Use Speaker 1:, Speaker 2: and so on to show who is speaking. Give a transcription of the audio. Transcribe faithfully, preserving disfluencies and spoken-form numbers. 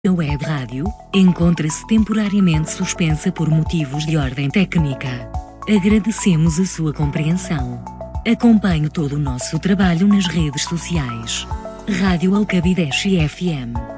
Speaker 1: A web rádio encontra-se temporariamente suspensa por motivos de ordem técnica. Agradecemos a sua compreensão. Acompanhe todo o nosso trabalho nas redes sociais. Rádio Alcabideche F M.